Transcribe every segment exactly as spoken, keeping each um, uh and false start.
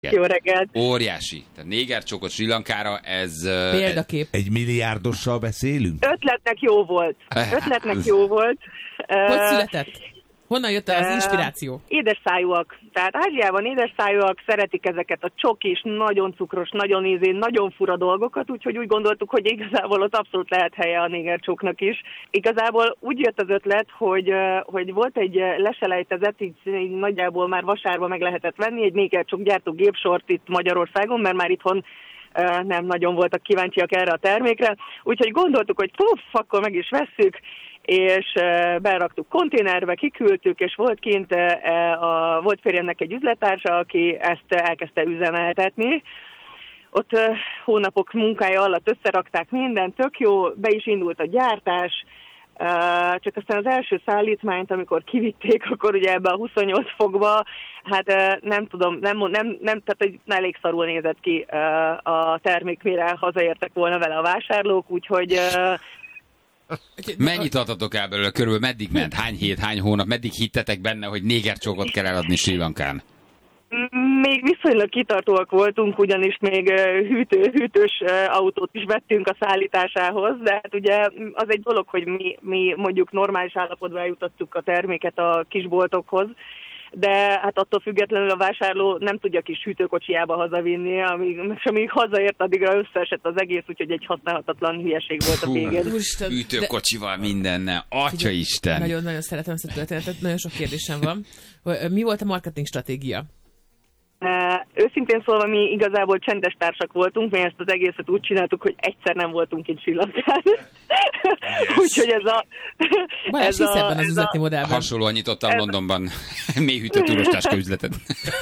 Jó reggelt. Óriási. Tehát négercsokot Sri Lankára, ez... Példakép. Egy milliárdossal beszélünk? Ötletnek jó volt. Ötletnek jó volt. Hogy született? Honnan jött az inspiráció? Édesszájúak. Tehát Ázsiában édesszájúak szeretik ezeket a csokis, nagyon cukros, nagyon ízén, nagyon fura dolgokat, úgyhogy úgy gondoltuk, hogy igazából ott abszolút lehet helye a négercsóknak is. Igazából úgy jött az ötlet, hogy, hogy volt egy leselejtezett, így, így nagyjából már vasárban meg lehetett venni, egy négercsók gyártó gépsort itt Magyarországon, mert már itthon nem nagyon voltak kíváncsiak erre a termékre. Úgyhogy gondoltuk, hogy puff, akkor meg is vesszük, és beraktuk konténerbe, kiküldtük, és volt kint a volt férjemnek egy üzlettársa, aki ezt elkezdte üzemeltetni. Ott hónapok munkája alatt összerakták mindent, tök jó, be is indult a gyártás, csak aztán az első szállítmányt, amikor kivitték, akkor ugye ebbe a huszonnyolc fokba, hát nem tudom, nem, nem, nem tehát elég szarul nézett ki a termék, mire hazaértek volna vele a vásárlók, úgyhogy... Mennyit adtatok el belőle? Körülbelül meddig ment? Hány hét, hány hónap? Meddig hittetek benne, hogy négercsókot kell eladni Sri Lankán? Még viszonylag kitartóak voltunk, ugyanis még hűtő, hűtős autót is vettünk a szállításához, de hát ugye az egy dolog, hogy mi, mi mondjuk normális állapotban eljutottuk a terméket a kisboltokhoz, de hát attól függetlenül a vásárló nem tudja kis hűtőkocsijába hazavinni, amíg, és amíg hazaért, addigra összeesett az egész, úgyhogy egy használhatatlan hülyeség volt a végén. Hűtőkocsival de... mindennel. Atya Isten! Nagyon-nagyon szeretem ezt a történetet, nagyon sok kérdésem van. Mi volt a marketing stratégia? Uh, őszintén szólva mi igazából csendes társak voltunk, mi ezt az egészet úgy csináltuk, hogy egyszer nem voltunk itt Sri Lankán. Úgyhogy ez a... Balázs, hisz ebben az üzleti modellben. Hasonlóan nyitottam ez Londonban mélyhűtő túrostáska üzletet.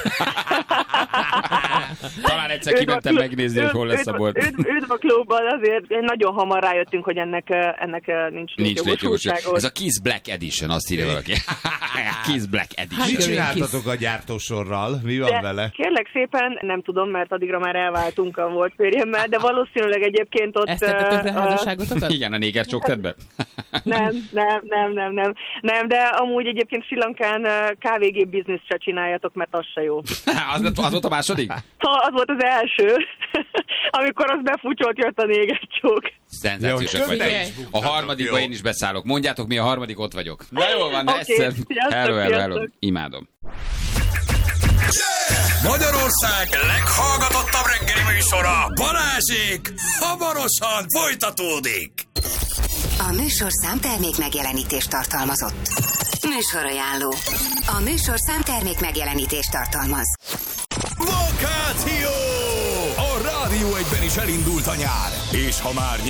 Talán egyszer kimentem megnézni, hogy hol lesz a bolt. Üdv a klubban, azért nagyon hamar rájöttünk, hogy ennek, ennek nincs létjogosultsága. Ez a Kiss Black Edition, azt írja valaki. Kiss Black Edition. Mit csináltatok a gyártósorral? Mi van de vele? Kérlek szépen, nem tudom, mert addigra már elváltunk a volt férjemmel, de valószínűleg egyébként ott... Ezt tettetek le házasságotokat? Igen, a négercsók tett be? Nem, nem, nem, nem, nem. Nem, de amúgy egyébként Sri Lankán kávégép bizniszt se csináljatok, mert az se jó. az, az volt a második? Az volt az első. Amikor az befúcsolt, jött a négercsók. Szenzációsak vagyok. A harmadikba én is beszállok. Mondjátok, mi a harmadik, ott vagyok. Na jól van, de okay. Egyszer. Hello, hello, hello. Imádom. Magyarország leghallgatottabb reggeli műsora, Balázsék, hamarosan folytatódik. A műsorszám termék megjelenítést tartalmazott. Műsorajánló. A műsorszám termék megjelenítést tartalmaz. Vakáció! A Rádió egyben is elindult a nyár, és ha már